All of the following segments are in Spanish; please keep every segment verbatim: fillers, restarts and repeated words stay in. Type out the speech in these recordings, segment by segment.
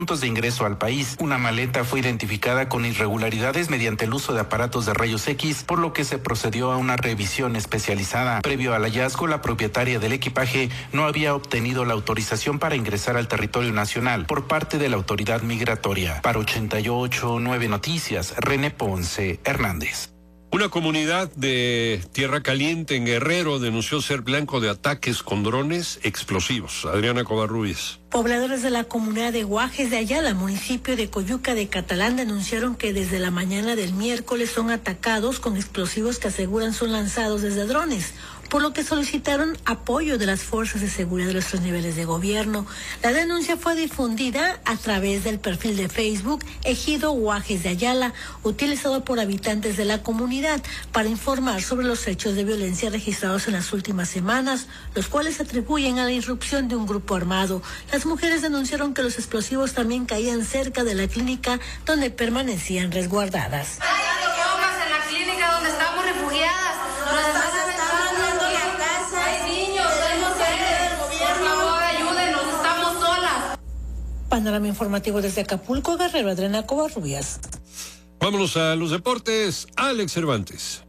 de ingreso al país. Una maleta fue identificada con irregularidades mediante el uso de aparatos de rayos X, por lo que se procedió a una revisión especializada. Previo al hallazgo, la propietaria del equipaje no había obtenido la autorización para ingresar al territorio nacional por parte de la autoridad migratoria. Para ochenta y ocho punto nueve Noticias, René Ponce Hernández. Una comunidad de Tierra Caliente en Guerrero denunció ser blanco de ataques con drones explosivos. Adriana Covarrubias. Pobladores de la comunidad de Guajes de Ayala, municipio de Coyuca de Catalán, denunciaron que desde la mañana del miércoles son atacados con explosivos que aseguran son lanzados desde drones, por lo que solicitaron apoyo de las fuerzas de seguridad de los tres niveles de gobierno. La denuncia fue difundida a través del perfil de Facebook Ejido Guajes de Ayala, utilizado por habitantes de la comunidad para informar sobre los hechos de violencia registrados en las últimas semanas, los cuales se atribuyen a la irrupción de un grupo armado. Las mujeres denunciaron que los explosivos también caían cerca de la clínica donde permanecían resguardadas. Hay bombas en la clínica donde estamos refugiadas. Nos están atacando la casa. Hay niños, hay mujeres. Por favor, ayúdenos, estamos solas. Panorama informativo desde Acapulco, Guerrero, Adriana Covarrubias. Vámonos a los deportes. Alex Cervantes.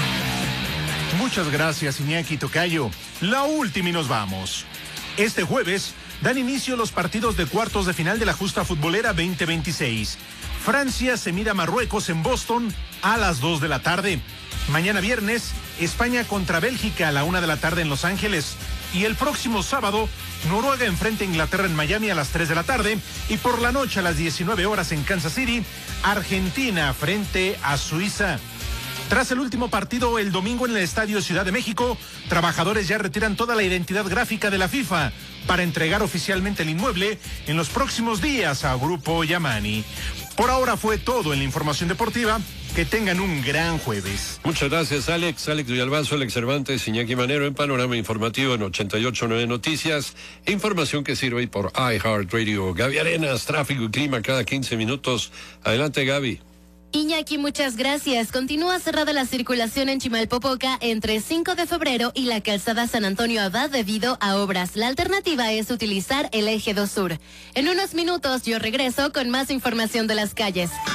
Muchas gracias, Iñaki Tocayo. La última y nos vamos. Este jueves dan inicio los partidos de cuartos de final de la justa futbolera veinte veintiséis. Francia se mira a Marruecos en Boston a las dos de la tarde. Mañana viernes, España contra Bélgica a la una de la tarde en Los Ángeles. Y el próximo sábado, Noruega enfrenta a Inglaterra en Miami a las tres de la tarde. Y por la noche a las diecinueve horas en Kansas City, Argentina frente a Suiza. Tras el último partido el domingo en el Estadio Ciudad de México, trabajadores ya retiran toda la identidad gráfica de la FIFA para entregar oficialmente el inmueble en los próximos días a Grupo Yamani. Por ahora fue todo en la información deportiva. Que tengan un gran jueves. Muchas gracias, Alex. Alex Villalbazo, Alex Cervantes, Iñaki Manero en Panorama Informativo en ochenta y ocho punto nueve Noticias. Información que sirve por iHeartRadio. Gaby Arenas, tráfico y clima cada quince minutos. Adelante, Gaby. Iñaki, muchas gracias. Continúa cerrada la circulación en Chimalpopoca entre cinco de febrero y la calzada San Antonio Abad debido a obras. La alternativa es utilizar el eje dos sur. En unos minutos yo regreso con más información de las calles.